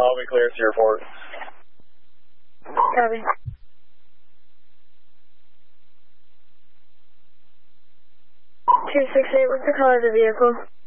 all be clear to your port. Copy. 268, what's the color of the vehicle?